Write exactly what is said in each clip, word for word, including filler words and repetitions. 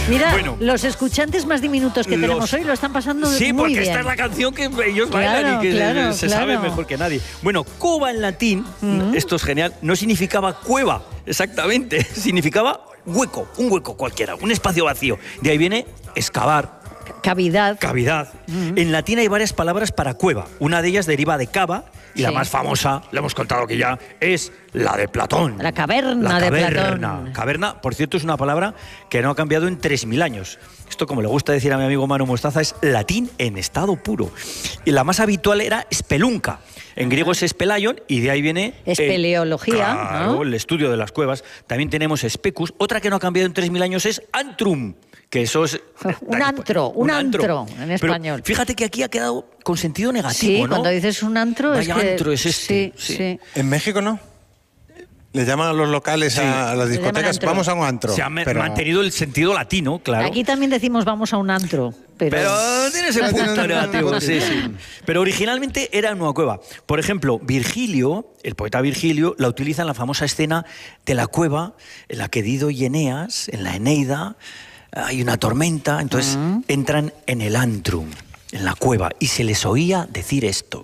Mira, bueno, los escuchantes más diminutos que los... tenemos hoy lo están pasando sí, muy bien. Sí, porque esta es la canción que ellos claro, bailan y que claro, se claro. sabe mejor que nadie. Bueno, cova en latín, uh-huh. esto es genial, no significaba cueva, exactamente, significaba hueco, un hueco cualquiera, un espacio vacío. De ahí viene excavar. Cavidad. Cavidad. Uh-huh. En latín hay varias palabras para cueva. Una de ellas deriva de cava y sí. la más famosa, la hemos contado que ya, es la de Platón. La caverna la de caverna. Platón. Caverna, por cierto, es una palabra que no ha cambiado en tres mil años. Esto, como le gusta decir a mi amigo Manu Mostaza, es latín en estado puro. Y la más habitual era spelunca. En griego es espelaion y de ahí viene... Espeleología, eh, claro, ¿no? El estudio de las cuevas. También tenemos specus. Otra que no ha cambiado en tres mil años es antrum, que eso es... un antro, un, un antro, antro en español. Pero fíjate que aquí ha quedado con sentido negativo, sí, ¿no? Sí, cuando dices un antro Vaya es que... antro es este. Sí, sí. sí. En México no. Le llaman a los locales, sí. a las discotecas, vamos a un antro. Se ha pero... mantenido el sentido latino, claro. Aquí también decimos vamos a un antro. Pero, pero tiene ese punto negativo, sí, sí. Pero originalmente era una cueva. Por ejemplo, Virgilio, el poeta Virgilio, la utiliza en la famosa escena de la cueva en la que Dido y Eneas, en la Eneida, hay una tormenta, entonces uh-huh. entran en el antrum, en la cueva, y se les oía decir esto.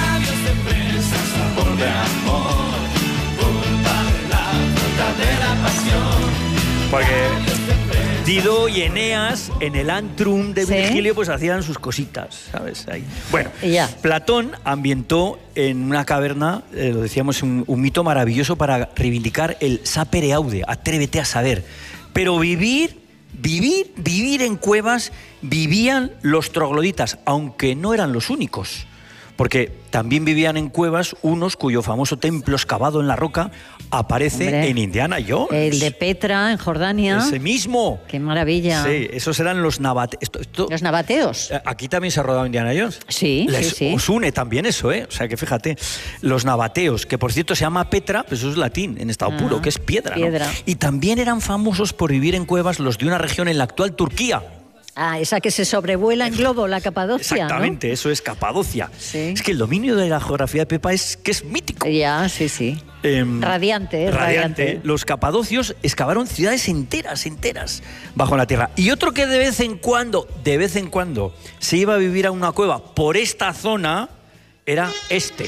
Porque Dido y Eneas en el antrum de Virgilio ¿sí? pues hacían sus cositas, ¿sabes? Ahí. Bueno, ya. Platón ambientó en una caverna, eh, lo decíamos, un, un mito maravilloso para reivindicar el sapere aude, atrévete a saber. Pero vivir, vivir, vivir en cuevas vivían los trogloditas, aunque no eran los únicos. Porque también vivían en cuevas unos cuyo famoso templo excavado en la roca aparece Hombre, en Indiana Jones. El de Petra, en Jordania. Ese mismo. ¡Qué maravilla! Sí, esos eran los nabateos. Esto, esto, los nabateos. Aquí también se ha rodado Indiana Jones. Sí, Les, sí, sí. Os une también eso, ¿eh? O sea, que fíjate, los nabateos, que por cierto se llama Petra, pues eso es latín, en estado ah, puro, que es piedra, piedra. ¿no? Y también eran famosos por vivir en cuevas los de una región en la actual Turquía. Ah, esa que se sobrevuela en globo, la Capadocia, Exactamente, ¿no? Eso es Capadocia. Sí. Es que el dominio de la geografía de Pepa es que es mítico. Ya, sí, sí. Eh, radiante, radiante. radiante. Los capadocios excavaron ciudades enteras, enteras, bajo la tierra. Y otro que de vez en cuando, de vez en cuando, se iba a vivir a una cueva por esta zona, era este.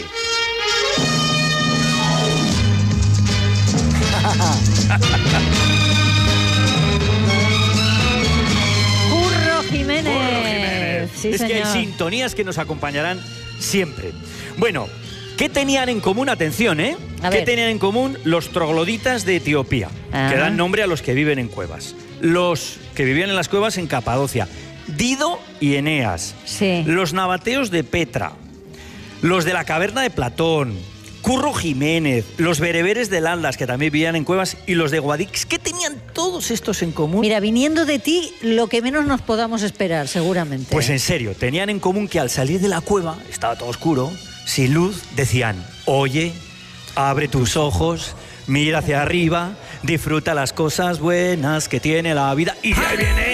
Jiménez. Sí, es señor. que hay sintonías que nos acompañarán siempre. Bueno, ¿qué tenían en común? Atención, ¿eh? A ¿Qué ver. tenían en común los trogloditas de Etiopía? Ajá. Que dan nombre a los que viven en cuevas. Los que vivían en las cuevas en Capadocia. Dido y Eneas. Sí. Los nabateos de Petra. Los de la caverna de Platón. Curro Jiménez, los bereberes de Landas, que también vivían en cuevas, y los de Guadix. ¿Qué tenían todos estos en común? Mira, viniendo de ti, lo que menos nos podamos esperar, seguramente. Pues en serio, tenían en común que al salir de la cueva, estaba todo oscuro, sin luz, decían, oye, abre tus ojos, mira hacia arriba, disfruta las cosas buenas que tiene la vida. Y de ahí viene